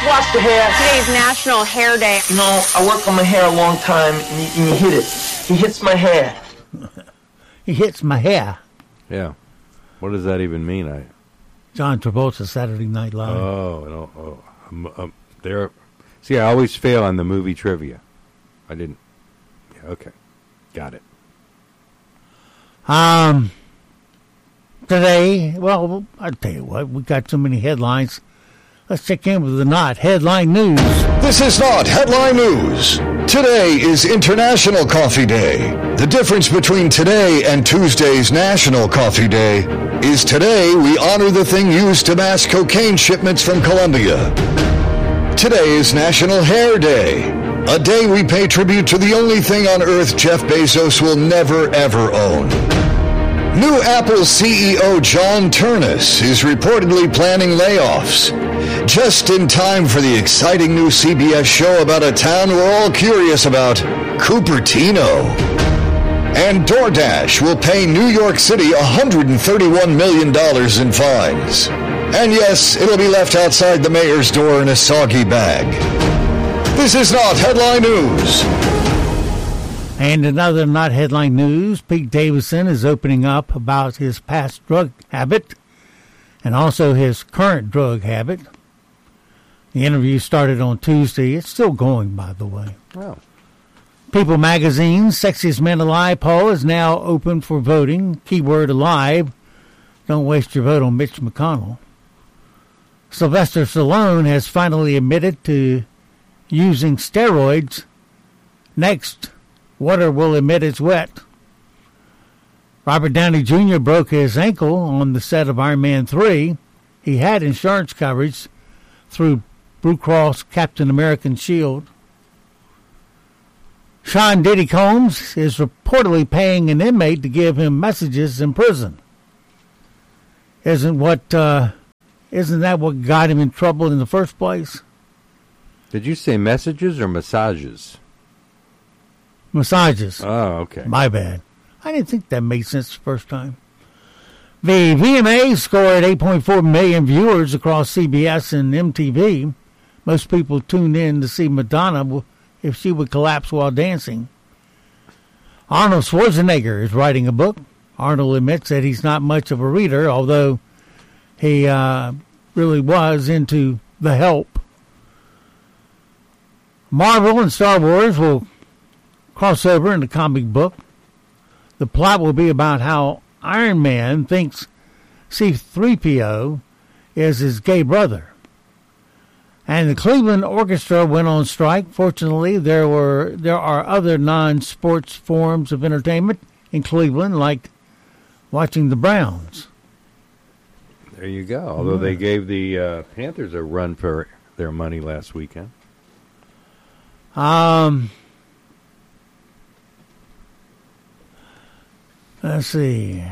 Wash the hair. Today's National Hair Day. You know, I work on my hair a long time, and you hit it. He hits my hair. He hits my hair. Yeah. What does that even mean? John Travolta, Saturday Night Live. There. See, I always fail on the movie trivia. I didn't. Yeah, okay. Got it. Today, well, I'll tell you what, we got so many headlines. Let's check in with the Not Headline News. This is Not Headline News. Today is International Coffee Day. The difference between today and Tuesday's National Coffee Day is today we honor the thing used to mask cocaine shipments from Colombia. Today is National Hair Day, a day we pay tribute to the only thing on earth Jeff Bezos will never, ever own. New Apple CEO John Ternus is reportedly planning layoffs, just in time for the exciting new CBS show about a town we're all curious about, Cupertino. And DoorDash will pay New York City $131 million in fines. And yes, it'll be left outside the mayor's door in a soggy bag. This is Not Headline News. And another Not Headline News, Pete Davidson is opening up about his past drug habit and also his current drug habit. The interview started on Tuesday. It's still going, by the way. Wow. People Magazine's Sexiest Man Alive poll is now open for voting. Keyword alive. Don't waste your vote on Mitch McConnell. Sylvester Stallone has finally admitted to using steroids. Next, water will admit it's wet. Robert Downey Jr. broke his ankle on the set of Iron Man 3. He had insurance coverage through Blue Cross Captain American Shield. Sean Diddy Combs is reportedly paying an inmate to give him messages in prison. Isn't that what got him in trouble in the first place? Did you say messages or massages? Massages. Oh, okay. My bad. I didn't think that made sense the first time. The VMAs scored 8.4 million viewers across CBS and MTV. Most people tuned in to see Madonna if she would collapse while dancing. Arnold Schwarzenegger is writing a book. Arnold admits that he's not much of a reader, although he really was into The Help. Marvel and Star Wars will cross over in the comic book. The plot will be about how Iron Man thinks C-3PO is his gay brother. And the Cleveland Orchestra went on strike. Fortunately, there are other non-sports forms of entertainment in Cleveland, like watching the Browns. There you go. Although they gave the Panthers a run for their money last weekend. Let's see.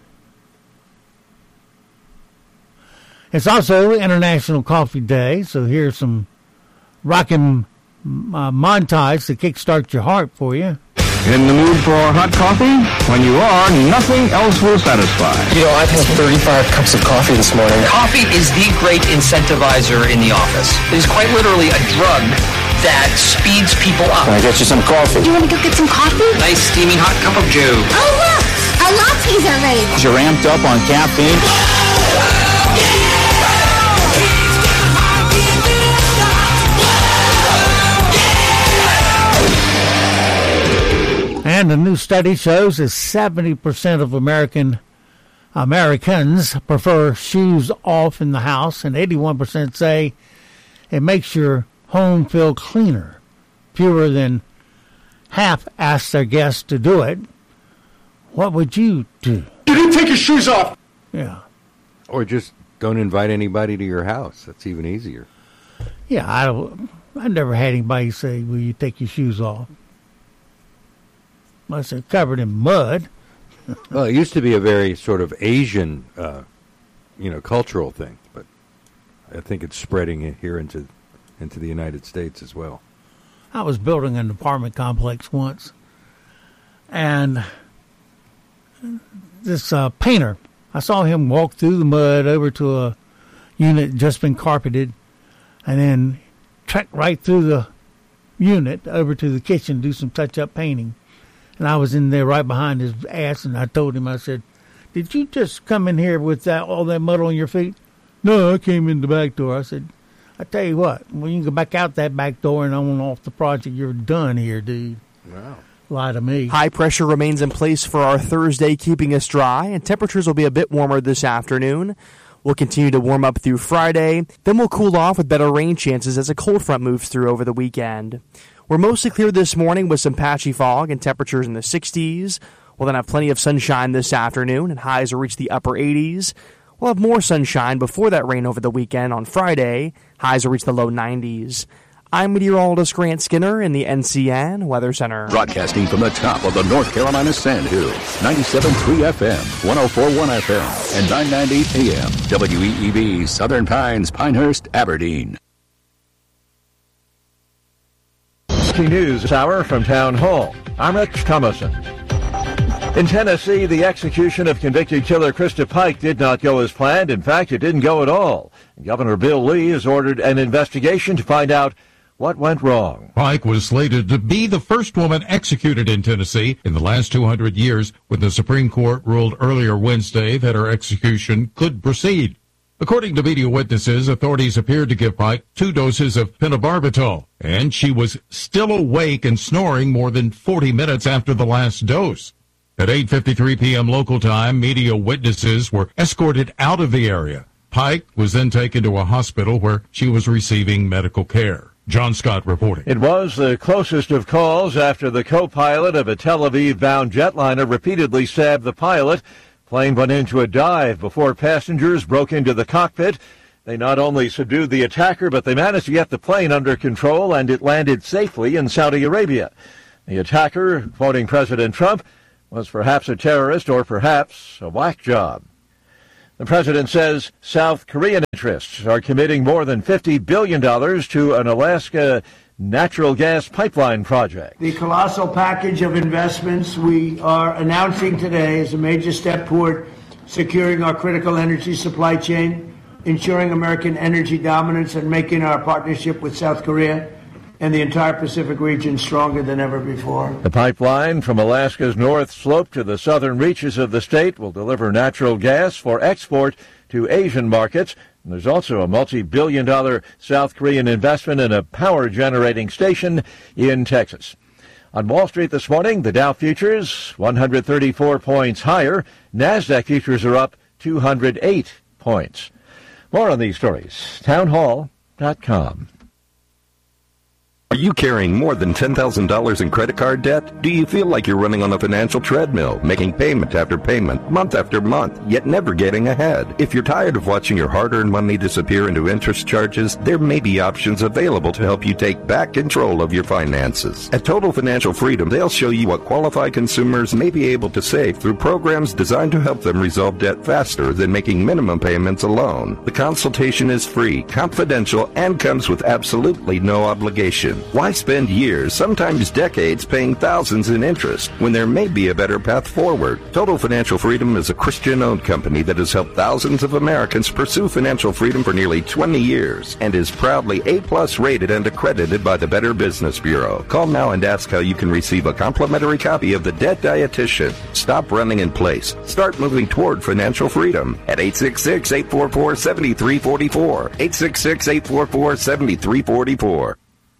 It's also International Coffee Day, so here's some rockin' montage to kickstart your heart for you. In the mood for hot coffee? When you are, nothing else will satisfy. You know, I've had 35 cups of coffee this morning. Coffee is the great incentivizer in the office. It is quite literally a drug that speeds people up. Can I get you some coffee? You want to go get some coffee? Nice steaming hot cup of Joe. Oh, look! Our lattes are ready. You're amped up on caffeine? And a new study shows that 70% of Americans prefer shoes off in the house, and 81% say it makes your home feel cleaner. Fewer than half ask their guests to do it. What would you do? You didn't take your shoes off! Yeah. Or just don't invite anybody to your house. That's even easier. Yeah, I've never had anybody say, will you take your shoes off? Unless they're covered in mud. Well, it used to be a very sort of Asian, cultural thing, but I think it's spreading here into the United States as well. I was building an apartment complex once, and this painter, I saw him walk through the mud over to a unit just been carpeted, and then trekked right through the unit over to the kitchen to do some touch-up painting. And I was in there right behind his ass, and I told him, I said, did you just come in here with all that mud on your feet? No, I came in the back door. I said, I tell you what, when you can go back out that back door and on off the project, you're done here, dude. Wow. Lie to me. High pressure remains in place for our Thursday, keeping us dry, and temperatures will be a bit warmer this afternoon. We'll continue to warm up through Friday, then we'll cool off with better rain chances as a cold front moves through over the weekend. We're mostly clear this morning with some patchy fog and temperatures in the 60s. We'll then have plenty of sunshine this afternoon, and highs will reach the upper 80s. We'll have more sunshine before that rain over the weekend on Friday. Highs will reach the low 90s. I'm meteorologist Grant Skinner in the NCN Weather Center. Broadcasting from the top of the North Carolina Sand Hills, 97.3 FM, 104.1 FM, and 990 AM, WEEB, Southern Pines, Pinehurst, Aberdeen. News Hour from Town Hall. I'm Rich Thomason. In Tennessee, the execution of convicted killer Krista Pike did not go as planned. In fact, it didn't go at all. Governor Bill Lee has ordered an investigation to find out what went wrong. Pike was slated to be the first woman executed in Tennessee in the last 200 years, when the Supreme Court ruled earlier Wednesday that her execution could proceed. According to media witnesses, authorities appeared to give Pike 2 doses of phenobarbital, and she was still awake and snoring more than 40 minutes after the last dose. At 8:53 p.m. local time, media witnesses were escorted out of the area. Pike was then taken to a hospital where she was receiving medical care. John Scott reporting. It was the closest of calls after the co-pilot of a Tel Aviv-bound jetliner repeatedly stabbed the pilot. Plane went into a dive before passengers broke into the cockpit. They not only subdued the attacker, but they managed to get the plane under control, and it landed safely in Saudi Arabia. The attacker, quoting President Trump, was perhaps a terrorist or perhaps a whack job. The president says South Korean interests are committing more than $50 billion to an Alaska natural gas pipeline project. The colossal package of investments we are announcing today is a major step toward securing our critical energy supply chain, ensuring American energy dominance, and making our partnership with South Korea and the entire Pacific region stronger than ever before. The pipeline from Alaska's North Slope to the southern reaches of the state will deliver natural gas for export to Asian markets. And there's also a multi-billion-dollar South Korean investment in a power-generating station in Texas. On Wall Street this morning, the Dow futures 134 points higher. NASDAQ futures are up 208 points. More on these stories, townhall.com. Are you carrying more than $10,000 in credit card debt? Do you feel like you're running on a financial treadmill, making payment after payment, month after month, yet never getting ahead? If you're tired of watching your hard-earned money disappear into interest charges, there may be options available to help you take back control of your finances. At Total Financial Freedom, they'll show you what qualified consumers may be able to save through programs designed to help them resolve debt faster than making minimum payments alone. The consultation is free, confidential, and comes with absolutely no obligation. Why spend years, sometimes decades, paying thousands in interest when there may be a better path forward? Total Financial Freedom is a Christian-owned company that has helped thousands of Americans pursue financial freedom for nearly 20 years and is proudly A+ rated and accredited by the Better Business Bureau. Call now and ask how you can receive a complimentary copy of The Debt Dietitian. Stop running in place. Start moving toward financial freedom at 866-844-7344. 866-844-7344.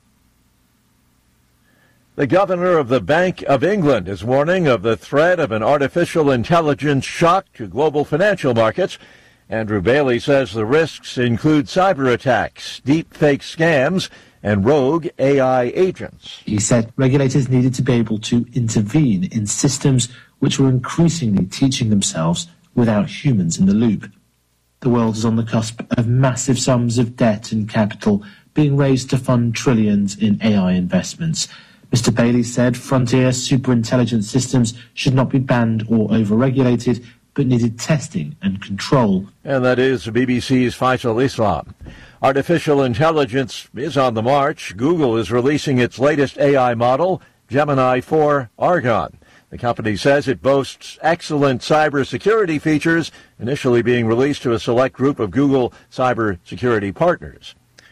The governor of the Bank of England is warning of the threat of an artificial intelligence shock to global financial markets. Andrew Bailey says the risks include cyber attacks, deep-fake scams, and rogue AI agents. He said regulators needed to be able to intervene in systems which were increasingly teaching themselves without humans in the loop. The world is on the cusp of massive sums of debt and capital being raised to fund trillions in AI investments. Mr. Bailey said frontier superintelligence systems should not be banned or over-regulated, but needed testing and control. And that is BBC's Faisal Islam. Artificial intelligence is on the march. Google is releasing its latest AI model, Gemini 4 Argon. The company says it boasts excellent cybersecurity features, initially being released to a select group of Google cybersecurity partners.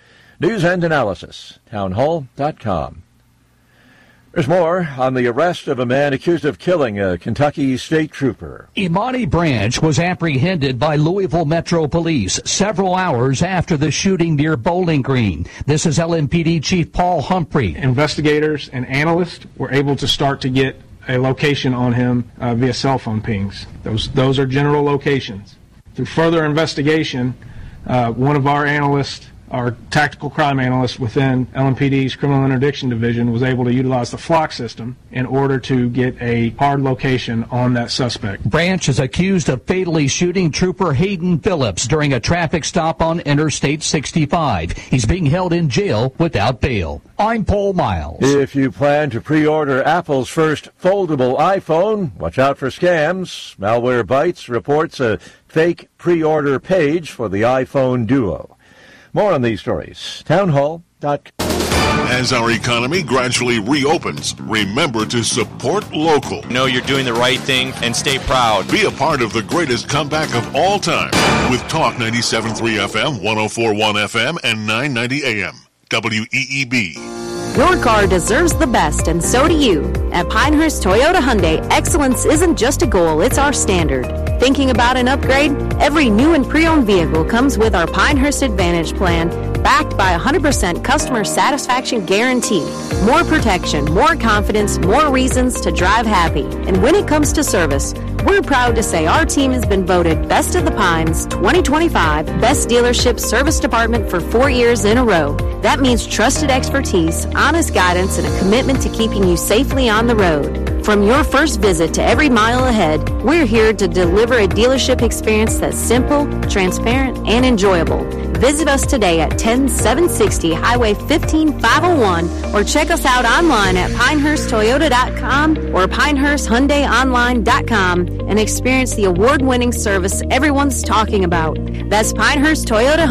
News and analysis, townhall.com. There's more on the arrest of a man accused of killing a Kentucky state trooper. Imani Branch was apprehended by Louisville Metro Police several hours after the shooting near Bowling Green. This is LMPD Chief Paul Humphrey. Investigators and analysts were able to start to get a location on him via cell phone pings. Those are general locations. Through further investigation, one of our analysts, our tactical crime analyst within LMPD's Criminal Interdiction Division, was able to utilize the flock system in order to get a hard location on that suspect. Branch is accused of fatally shooting Trooper Hayden Phillips during a traffic stop on Interstate 65. He's being held in jail without bail. I'm Paul Miles. If you plan to pre-order Apple's first foldable iPhone, watch out for scams. Malwarebytes reports a fake pre-order page for the iPhone Duo. More on these stories. Townhall.com. As our economy gradually reopens, remember to support local. Know you're doing the right thing and stay proud. Be a part of the greatest comeback of all time with Talk 97.3 FM, 104.1 FM, and 990 AM. WEEB. Your car deserves the best, and so do you. At Pinehurst Toyota Hyundai, excellence isn't just a goal, it's our standard. Thinking about an upgrade? Every new and pre-owned vehicle comes with our Pinehurst Advantage plan, backed by 100% customer satisfaction guarantee. More protection, more confidence, more reasons to drive happy. And when it comes to service, we're proud to say our team has been voted Best of the Pines 2025 Best Dealership Service Department for 4 years in a row. That means trusted expertise, honest guidance, and a commitment to keeping you safely on the road. From your first visit to every mile ahead, we're here to deliver a dealership experience that's simple, transparent, and enjoyable. Visit us today at 10760 Highway 15501 or check us out online at pinehursttoyota.com or pinehursthyundaiονline.com and experience the award-winning service everyone's talking about. That's Pinehurst Toyota